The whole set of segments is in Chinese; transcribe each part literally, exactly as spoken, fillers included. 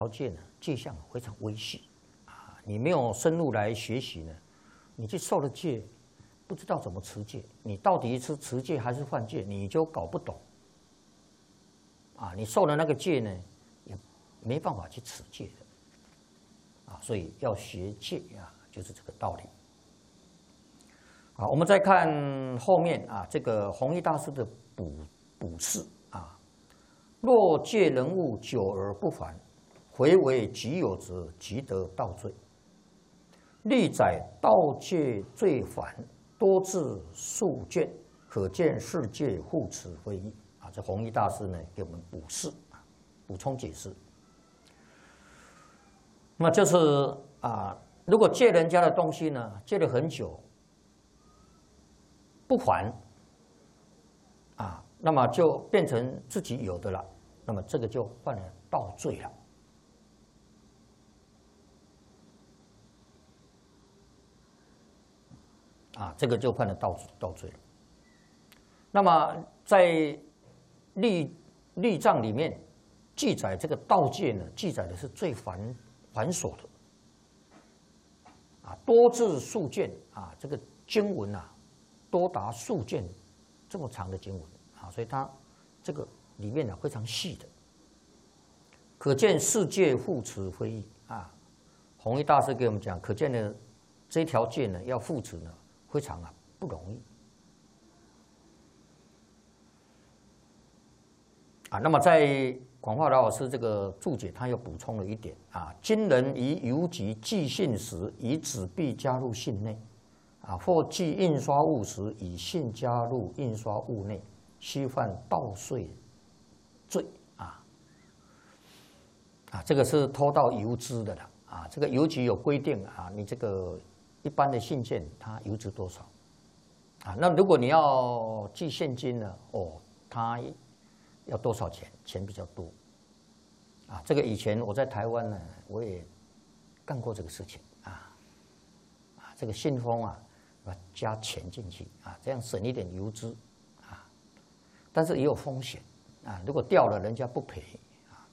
条件呢，戒相非常微细啊，你没有深入来学习呢，你去受了戒，不知道怎么持戒，你到底是持戒还是犯戒，你就搞不懂啊。你受了那个戒呢，也没办法去持戒的啊，所以要学戒啊，就是这个道理。好，我们再看后面啊，这个弘一大师的补补释啊，若戒人物久而不还，回为己有者，即得盗罪。历载盗戒罪犯多至数卷，可见世界护持非易啊。这弘一大师呢，给我们补释啊，补充解释。那么就是啊，如果借人家的东西呢，借了很久不还啊，那么就变成自己有的了，那么这个就犯了盗罪了。啊，这个就犯了盗盗罪了。那么在律律藏里面记载这个盗戒呢，记载的是最繁繁琐的啊，多至数卷啊，这个经文啊多达数卷这么长的经文啊，所以它这个里面呢非常细的，可见世界护持非易啊。弘一大师给我们讲，可见呢这条戒呢要护持呢。非常啊不容易啊。那么在广化老师这个注解，他又补充了一点啊：今人以邮局寄信时，以纸币加入信内啊，或寄印刷物时，以信加入印刷物内，须犯盗税罪啊啊！这个是偷盗邮资的了啊。这个邮局有规定啊，你这个。一般的信件它邮资多少啊？那如果你要寄现金呢？哦，它要多少钱？钱比较多啊。这个以前我在台湾呢，我也干过这个事情啊啊，这个信封啊，要加钱进去啊，这样省一点邮资啊。但是也有风险啊，如果掉了，人家不赔啊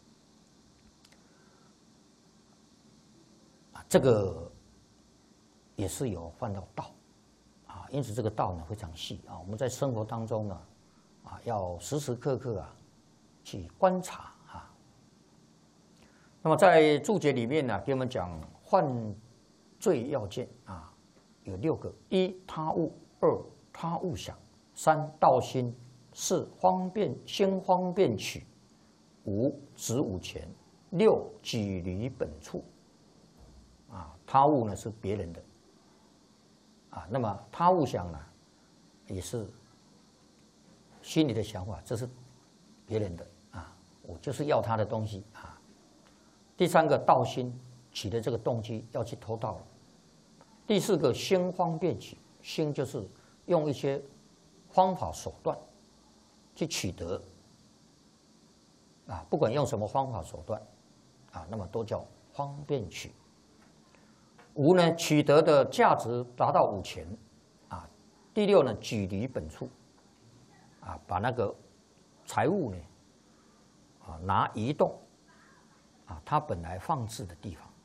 啊，这个。也是有犯到盗，啊，因此这个盗呢非常细啊。我们在生活当中呢，啊，要时时刻刻啊去观察啊。那么在注解里面呢，给我们讲犯罪要件啊，有六个：一他物，二他物想，三盗心，四方便先方便取，五子午钱，六己离本处。啊，他物呢是别人的。啊，那么他物想呢，也是心里的想法，这是别人的啊，我就是要他的东西啊。第三个盗心，起的这个动机要去偷盗了。第四个先方便取，先就是用一些方法手段去取得啊，不管用什么方法手段啊，那么都叫方便取。五呢，取得的价值达到五钱，啊，第六呢，举离本处，啊，把那个财物呢，啊，拿移动，啊，它本来放置的地方。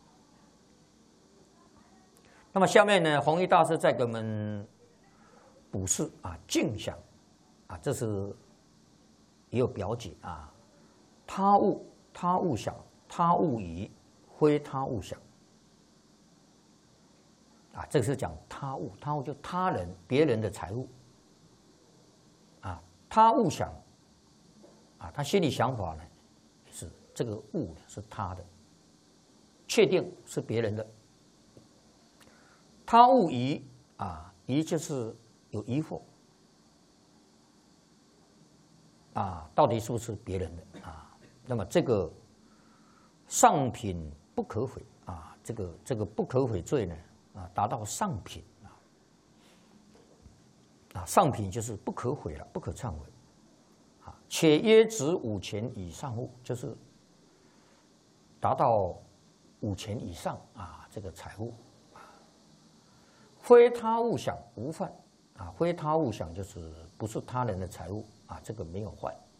那么下面呢，弘一大师再给我们补释啊，镜想，啊，这是也有表解啊，他物他物想，他物疑，非他物想。啊，这个是讲他物，他物就他人、别人的财物。啊，他物想，啊，他心里想法呢，是这个物是他的，确定是别人的。他物疑，啊，疑就是有疑惑，啊，到底是不是别人的啊？那么这个上品不可毁啊，这个这个不可毁罪呢？啊，达到上品啊，啊，上品就是不可毁了，不可忏悔，啊，且约值五钱以上物，就是达到五钱以上啊，这个财物，非他物想无犯，啊，非他物想就是不是他人的财物啊，这个没有犯。